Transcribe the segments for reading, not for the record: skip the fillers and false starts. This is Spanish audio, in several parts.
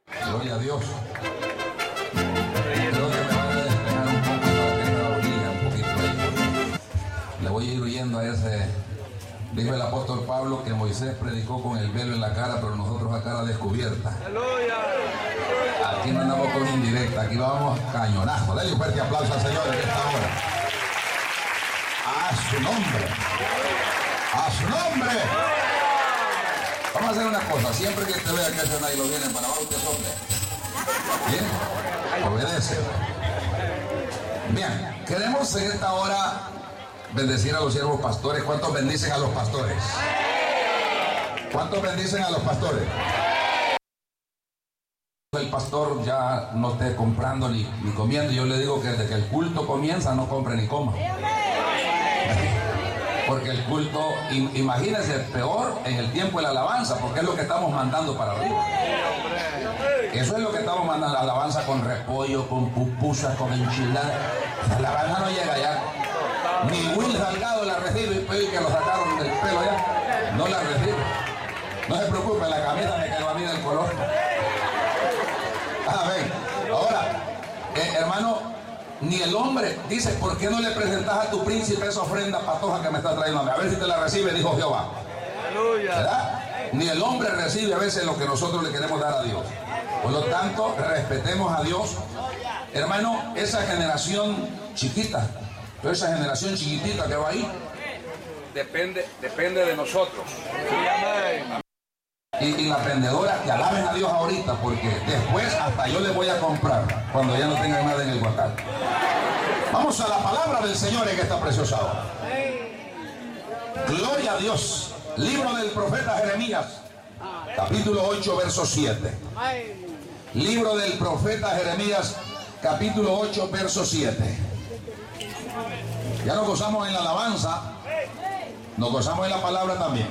Gloria a Dios. Creo que me van a despejar un poco para que me orilla un poquito ahí. Le voy a ir huyendo a ese. Dijo el apóstol Pablo que Moisés predicó con el velo en la cara, pero nosotros a cara descubierta. Aquí no andamos con indirecta, aquí vamos cañonazo. Dale un fuerte aplauso al Señor en esta hora. A su nombre. A su nombre. Vamos a hacer una cosa, siempre que te vea que hace nadie lo viene para abajo, te sople. Bien, obedece. Bien, queremos en esta hora bendecir a los siervos pastores. ¿Cuántos bendicen a los pastores? ¿Cuántos bendicen a los pastores? El pastor ya no esté comprando ni comiendo. Yo le digo que desde que el culto comienza no compre ni coma. Porque el culto, imagínense, peor en el tiempo de la alabanza, porque es lo que estamos mandando para arriba. Eso es lo que estamos mandando, la alabanza con repollo, con pupusas, con enchiladas. La alabanza no llega allá. Ni Will Salgado la recibe, y que lo sacaron del pelo ya. No la recibe. No se preocupe, la camisa me quedó a mí del color. Amén. Ahora, hermano, ni el hombre dice, ¿por qué no le presentas a tu príncipe esa ofrenda patoja que me está trayendo a mí? A ver si te la recibe, dijo Jehová. ¿Verdad? Ni el hombre recibe a veces lo que nosotros le queremos dar a Dios. Por lo tanto, respetemos a Dios. Hermano, esa generación chiquita, toda esa generación chiquitita que va ahí, depende de nosotros. Y las vendedoras que alaben a Dios ahorita, porque después hasta yo les voy a comprar cuando ya no tengan nada en el guacal. Vamos a la palabra del Señor en esta preciosa hora. Gloria a Dios. Libro del profeta Jeremías, capítulo 8, verso 7. Libro del profeta Jeremías, capítulo 8, verso 7. Ya nos gozamos en la alabanza, nos gozamos en la palabra también.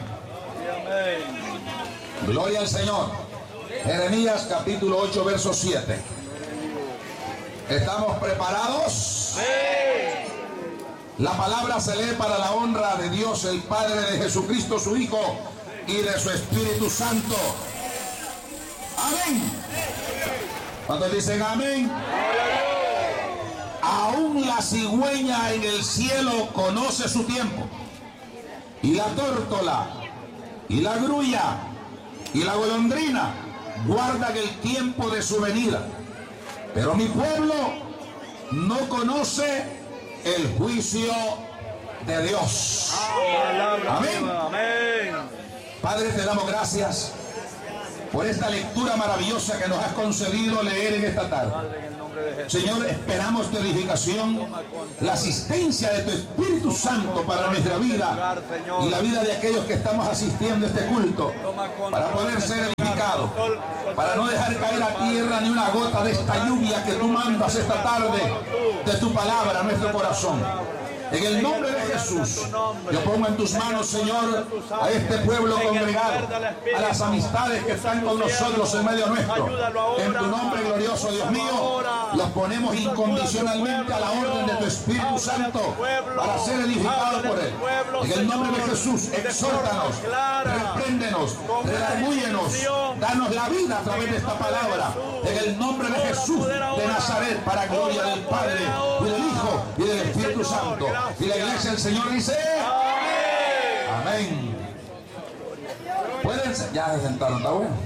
Gloria al Señor. Jeremías capítulo 8, verso 7. ¿Estamos preparados? La palabra se lee para la honra de Dios el Padre, de Jesucristo su Hijo y de su Espíritu Santo. Amén. ¿Cuántos dicen amén? Aún la cigüeña en el cielo conoce su tiempo, y la tórtola y la grulla y la golondrina guardan el tiempo de su venida, pero mi pueblo no conoce el juicio de Dios. Amén. Padre, te damos gracias por esta lectura maravillosa que nos has concedido leer en esta tarde. Señor, esperamos tu edificación, la asistencia de tu Espíritu Santo para nuestra vida y la vida de aquellos que estamos asistiendo a este culto, para poder ser edificados, para no dejar caer a tierra ni una gota de esta lluvia que tú mandas esta tarde de tu palabra a nuestro corazón. En el nombre de Jesús, yo pongo en tus manos, Señor, a este pueblo congregado, a las amistades que están con nosotros en medio nuestro. En tu nombre glorioso, Dios mío, los ponemos incondicionalmente a la orden de tu Espíritu Santo para ser edificados por Él. En el nombre de Jesús, exhórtanos, repréndenos, redargúyenos, danos la vida a través de esta palabra. En el nombre de Jesús de Nazaret, para gloria del Padre y del Hijo y del Espíritu Santo. Y la iglesia del Señor dice amén. Pueden ser, ya se sentaron, ¿está bueno?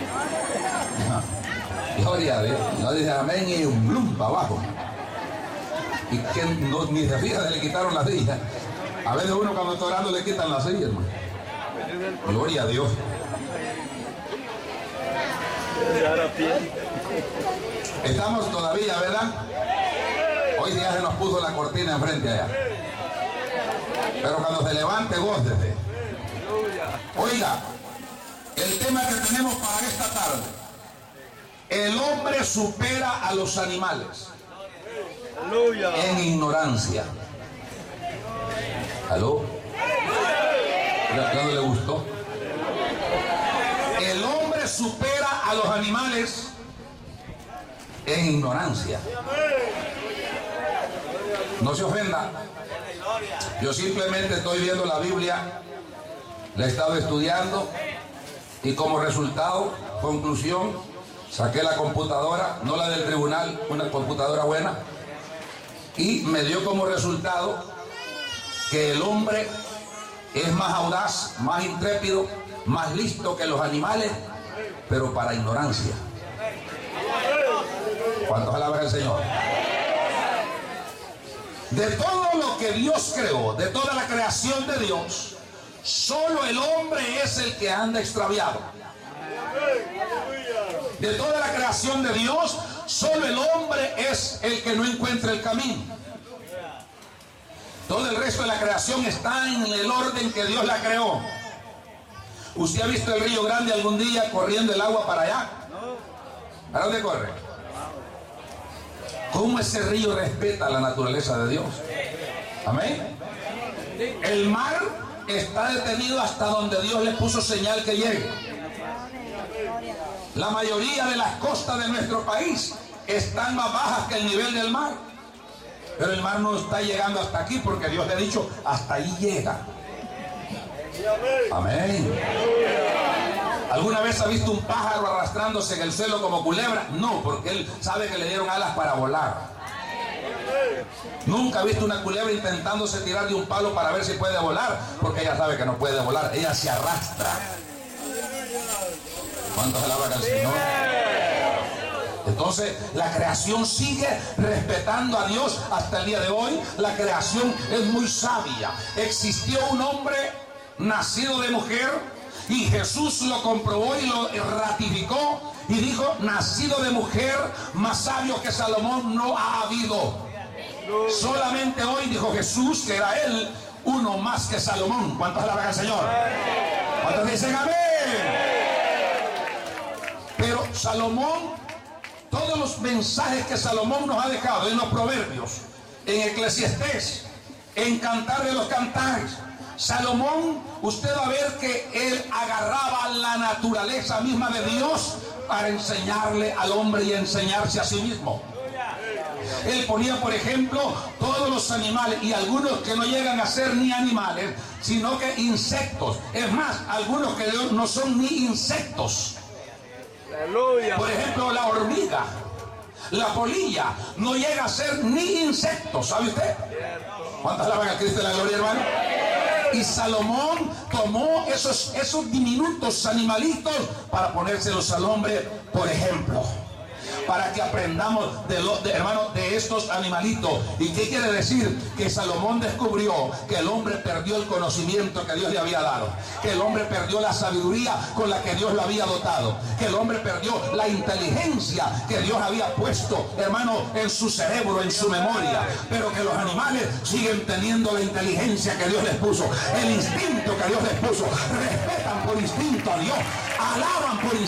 Gloria a Dios. No dice amén y un blum para abajo. Y que no, ni se fija, se le quitaron las sillas. A veces uno cuando está orando le quitan las sillas, hermano. Gloria a Dios. Estamos todavía, ¿verdad? Hoy ya se nos puso la cortina enfrente allá. Pero cuando se levante, gócese. Oiga, el tema que tenemos para esta tarde: el hombre supera a los animales en ignorancia. ¿Aló? ¿Ya no le gustó? El hombre supera a los animales en ignorancia. No se ofenda. Yo simplemente estoy viendo la Biblia, la he estado estudiando y como resultado, conclusión, Saqué la computadora, no la del tribunal, una computadora buena, y me dio como resultado que el hombre es más audaz, más intrépido, más listo que los animales, pero para ignorancia. ¿Cuántos alaban al Señor? De todo lo que Dios creó, de toda la creación de Dios, solo el hombre es el que anda extraviado. De toda la creación de Dios, solo el hombre es el que no encuentra el camino. Todo el resto de la creación está en el orden que Dios la creó. ¿Usted ha visto el río Grande algún día corriendo el agua para allá? ¿Para dónde corre? ¿Cómo ese río respeta la naturaleza de Dios? Amén. El mar está detenido hasta donde Dios le puso señal que llegue. La mayoría de las costas de nuestro país están más bajas que el nivel del mar. Pero el mar no está llegando hasta aquí porque Dios le ha dicho, hasta ahí llega. Amén. ¿Alguna vez ha visto un pájaro arrastrándose en el suelo como culebra? No, porque él sabe que le dieron alas para volar. Nunca ha visto una culebra intentándose tirar de un palo para ver si puede volar, porque ella sabe que no puede volar, ella se arrastra. ¿Cuántos alaban al Señor? Entonces la creación sigue respetando a Dios hasta el día de hoy. La creación es muy sabia. Existió un hombre nacido de mujer y Jesús lo comprobó y lo ratificó y dijo, nacido de mujer, más sabio que Salomón no ha habido. Solamente hoy dijo Jesús que era él uno más que Salomón. ¿Cuántos alaban al Señor? ¿Cuántos dicen amén? Pero Salomón, todos los mensajes que Salomón nos ha dejado en los Proverbios, en Eclesiastés, en Cantar de los Cantares, Salomón, usted va a ver que él agarraba la naturaleza misma de Dios para enseñarle al hombre y enseñarse a sí mismo. Él ponía, por ejemplo, todos los animales y algunos que no llegan a ser ni animales, sino que insectos. Es más, algunos que no son ni insectos. Por ejemplo, la hormiga, la polilla, no llega a ser ni insecto, ¿sabe usted? ¿Cuántas alaban a Cristo de la gloria, hermano? Y Salomón tomó esos diminutos animalitos para ponérselos al hombre, por ejemplo, para que aprendamos hermano, de estos animalitos. ¿Y qué quiere decir? Que Salomón descubrió que el hombre perdió el conocimiento que Dios le había dado, que el hombre perdió la sabiduría con la que Dios lo había dotado, que el hombre perdió la inteligencia que Dios había puesto, hermano, en su cerebro, en su memoria, pero que los animales siguen teniendo la inteligencia que Dios les puso, el instinto que Dios les puso, respetan por instinto a Dios, alaban por instinto